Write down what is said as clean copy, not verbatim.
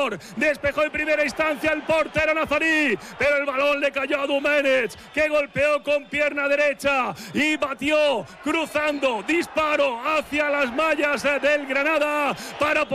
Junior. Despejó en primera instancia el portero nazarí, pero el balón le cayó a Domenech, que golpeó con pierna derecha y batió cruzando, disparo hacia las mallas del Granada para